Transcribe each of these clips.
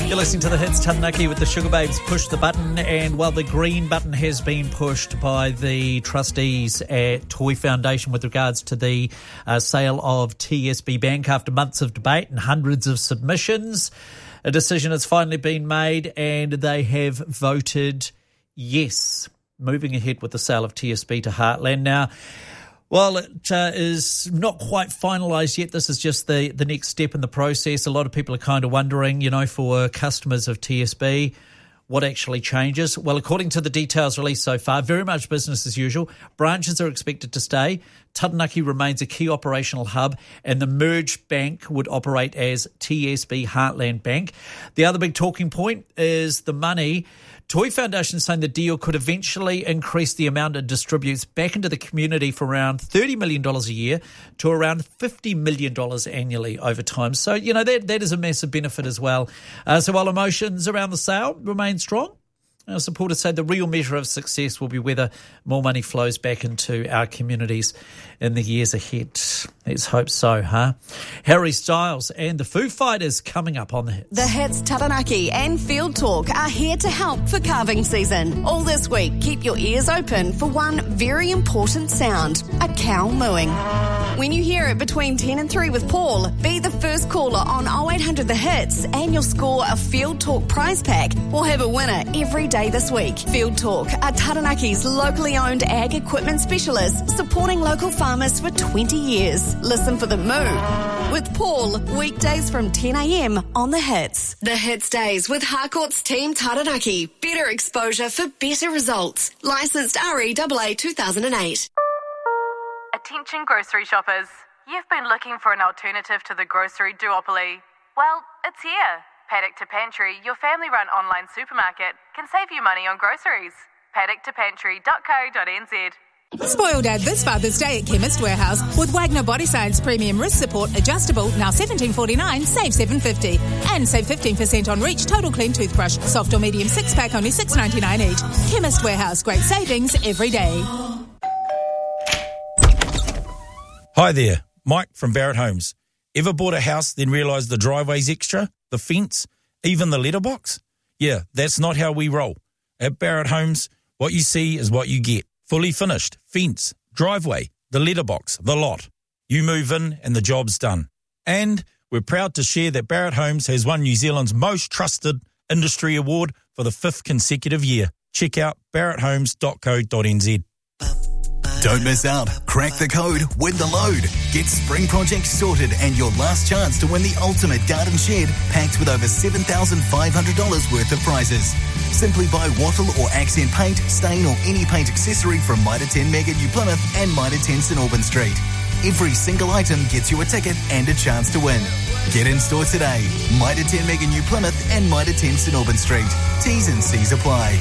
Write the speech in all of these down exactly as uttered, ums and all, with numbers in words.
You're listening to the hits. Taranaki with the Sugar Babes. Push the button, and well, the green button has been pushed by the trustees at Toi Foundation with regards to the uh, sale of T S B Bank after months of debate and hundreds of submissions. A decision has finally been made, and they have voted yes, moving ahead with the sale of T S B to Heartland. Now, while it uh, is not quite finalised yet, this is just the, the next step in the process. A lot of people are kind of wondering, you know, for customers of T S B, what actually changes? Well, according to the details released so far, very much business as usual. Branches are expected to stay. Taranaki remains a key operational hub, and the merged bank would operate as T S B Heartland Bank. The other big talking point is the money. Toi Foundation saying the deal could eventually increase the amount it distributes back into the community from around thirty million dollars a year to around fifty million dollars annually over time. So, you know, that that is a massive benefit as well. Uh, so while emotions around the sale remain strong, our supporters say the real measure of success will be whether more money flows back into our communities in the years ahead. Let's hope so, huh? Harry Styles and the Foo Fighters coming up on the hits. The hits Taranaki and Field Talk are here to help for calving season. All this week, keep your ears open for one very important sound, a cow mooing. When you hear it between ten and three with Paul, be the first caller on oh eight hundred The Hits and you'll score a Field Talk prize pack or have a winner every day this week. Field Talk are Taranaki's locally owned ag equipment specialists supporting local farmers for twenty years. Listen for the moo with Paul, weekdays from ten a.m. on The Hits. The Hits Days with Harcourt's Team Taranaki. Better exposure for better results. Licensed R E A A two thousand eight. Attention grocery shoppers. You've been looking for an alternative to the grocery duopoly. Well, it's here. Paddock to Pantry, your family-run online supermarket, can save you money on groceries. paddock to pantry dot co dot n z. Spoil Dad this Father's Day at Chemist Warehouse with Wagner Body Science Premium Wrist Support Adjustable, now seventeen forty-nine, save seven fifty. And save fifteen percent on Reach Total Clean Toothbrush, soft or medium six-pack, only six ninety-nine each. Chemist Warehouse, great savings every day. Hi there, Mike from Barrett Homes. Ever bought a house then realised the driveway's extra, the fence, even the letterbox? Yeah, that's not how we roll. At Barrett Homes, what you see is what you get. Fully finished, fence, driveway, the letterbox, the lot. You move in and the job's done. And we're proud to share that Barrett Homes has won New Zealand's most trusted industry award for the fifth consecutive year. Check out barrett homes dot co dot n z. Don't miss out. Crack the code, win the load. Get spring projects sorted and your last chance to win the ultimate garden shed packed with over seven thousand five hundred dollars worth of prizes. Simply buy wattle or accent paint, stain or any paint accessory from Mitre ten Mega New Plymouth and Mitre ten St Albans Street. Every single item gets you a ticket and a chance to win. Get in store today. Mitre ten Mega New Plymouth and Mitre ten St Albans Street. T's and C's apply.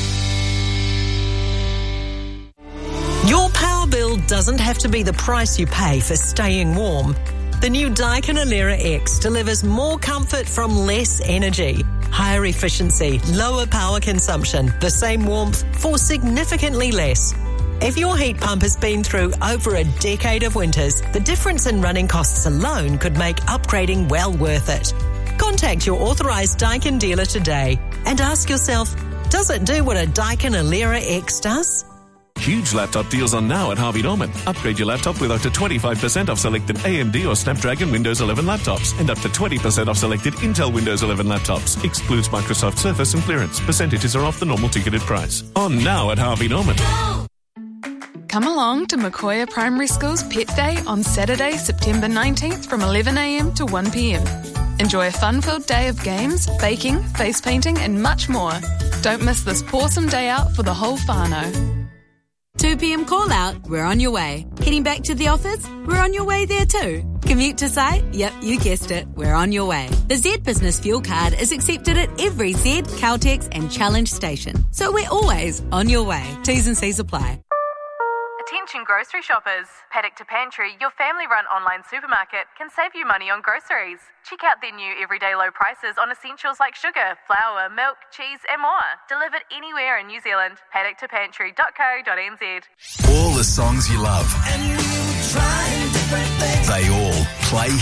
Your power bill doesn't have to be the price you pay for staying warm. The new Daikin Alera X delivers more comfort from less energy, higher efficiency, lower power consumption, the same warmth for significantly less. If your heat pump has been through over a decade of winters, the difference in running costs alone could make upgrading well worth it. Contact your authorised Daikin dealer today and ask yourself, does it do what a Daikin Alera X does? Huge laptop deals on now at Harvey Norman. Upgrade your laptop with up to twenty-five percent off selected A M D or Snapdragon Windows eleven laptops and up to twenty percent off selected Intel Windows eleven laptops. Excludes Microsoft Surface and clearance. Percentages are off the normal ticketed price. On now at Harvey Norman. Come along to Macoya Primary School's Pet Day on Saturday, September nineteenth from eleven a.m. to one p.m. Enjoy a fun-filled day of games, baking, face painting and much more. Don't miss this awesome day out for the whole whānau. two p.m. call out, we're on your way. Heading back to the office, we're on your way there too. Commute to site? Yep, you guessed it, we're on your way. The Z Business Fuel Card is accepted at every Z, Caltex and Challenge station. So we're always on your way. T's and C's apply. Attention grocery shoppers. Paddock to Pantry, your family-run online supermarket, can save you money on groceries. Check out their new everyday low prices on essentials like sugar, flour, milk, cheese and more. Delivered anywhere in New Zealand. paddock to pantry dot co dot n z. All the songs you love. And you try different things. They all play